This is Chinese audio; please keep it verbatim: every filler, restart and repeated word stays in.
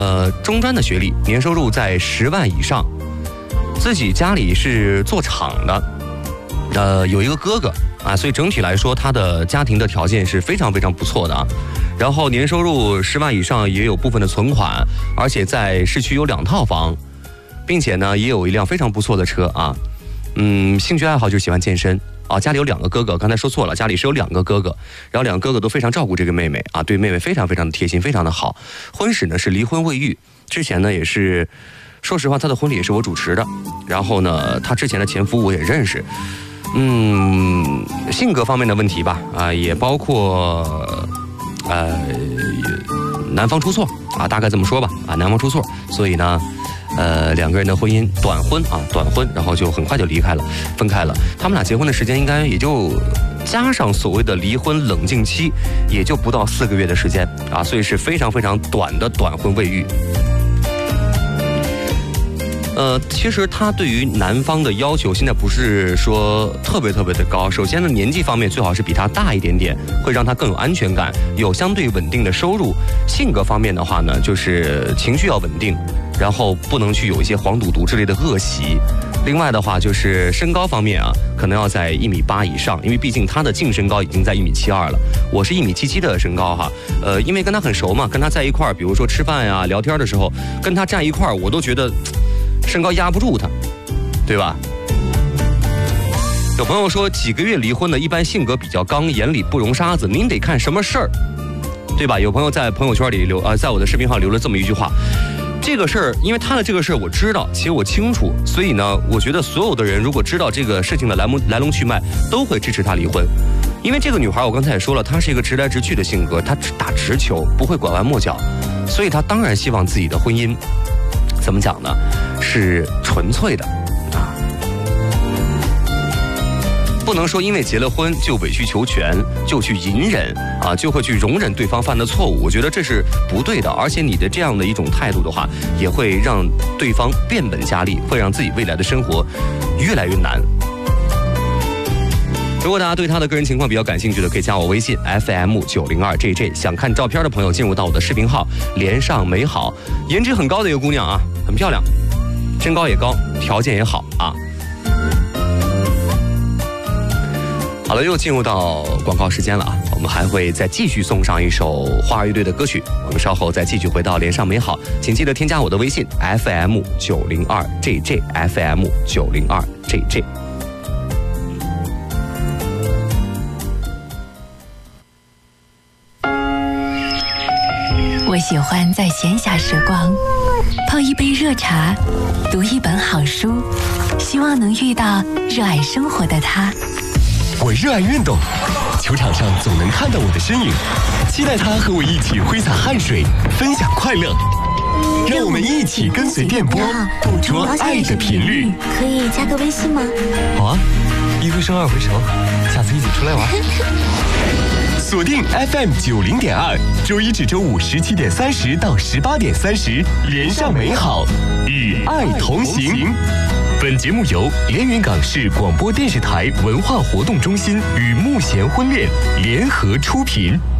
呃，中专的学历，年收入在十万以上，自己家里是做厂的，呃，有一个哥哥啊，所以整体来说，他的家庭的条件是非常非常不错的啊。然后年收入十万以上，也有部分的存款，而且在市区有两套房，并且呢，也有一辆非常不错的车啊。嗯，兴趣爱好就是喜欢健身。啊，家里有两个哥哥，刚才说错了，家里是有两个哥哥，然后两个哥哥都非常照顾这个妹妹啊，对妹妹非常非常的贴心，非常的好。婚史呢是离婚未育，之前呢也是，说实话，他的婚礼也是我主持的，然后呢，他之前的前夫我也认识，嗯，性格方面的问题吧，啊，也包括，呃，男方出错啊，大概这么说吧，啊，男方出错，所以呢。呃，两个人的婚姻短婚啊，短婚，然后就很快就离开了，分开了。他们俩结婚的时间应该也就加上所谓的离婚冷静期，也就不到四个月的时间啊，所以是非常非常短的短婚未育。呃，其实他对于男方的要求现在不是说特别特别的高。首先呢，年纪方面最好是比他大一点点，会让他更有安全感，有相对稳定的收入。性格方面的话呢，就是情绪要稳定，然后不能去有一些黄赌毒之类的恶习。另外的话就是身高方面啊，可能要在一米八以上，因为毕竟他的净身高已经在一米七二了，我是一米七七的身高哈。呃，因为跟他很熟嘛，跟他在一块儿，比如说吃饭呀、聊天的时候，跟他站一块儿，我都觉得身高压不住他，对吧？有朋友说几个月离婚的，一般性格比较刚，眼里不容沙子。您得看什么事儿，对吧？有朋友在朋友圈里留，呃，在我的视频号留了这么一句话。这个事儿，因为他的这个事儿我知道，且我清楚，所以呢，我觉得所有的人如果知道这个事情的来龙来龙去脉，都会支持他离婚。因为这个女孩，我刚才也说了，她是一个直来直去的性格，她只打直球，不会拐弯抹角，所以她当然希望自己的婚姻，怎么讲呢，是纯粹的啊。不能说因为结了婚就委曲求全，就去隐忍啊，就会去容忍对方犯的错误。我觉得这是不对的，而且你的这样的一种态度的话，也会让对方变本加厉，会让自己未来的生活越来越难。如果大家对他的个人情况比较感兴趣的，可以加我微信 F M 九零二 J J。想看照片的朋友，进入到我的视频号连上美好。颜值很高的一个姑娘啊，很漂亮，身高也高，条件也好啊。好了，又进入到广告时间了啊！我们还会再继续送上一首花儿乐队的歌曲，我们稍后再继续回到连上美好，请记得添加我的微信 F M 九零二 J J F M 九零二 J J。 我喜欢在闲暇时光泡一杯热茶，读一本好书，希望能遇到热爱生活的他。 我热爱运动，球场上总能看到我的身影，期待他和我一起挥洒汗水，分享快乐。让我们一起跟随电波，捕捉爱的频率。 可以加个微信吗？ 好啊，一回生二回熟，下次一起出来玩。锁定 F M 九零点二，周一至周五十七点三十到十八点三十，连上美好，与爱同行。本节目由连云港市广播电视台文化活动中心与慕贤婚恋联合出品。